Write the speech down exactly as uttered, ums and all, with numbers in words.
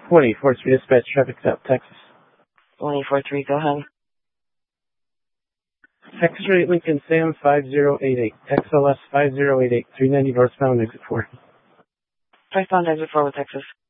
one eight four three dispatch traffic stop, Texas. one eight four three, go ahead. X-ray Lincoln Sam five zero eight eight, X L S five zero eight eight, three ninety northbound exit four. Northbound exit four with Texas.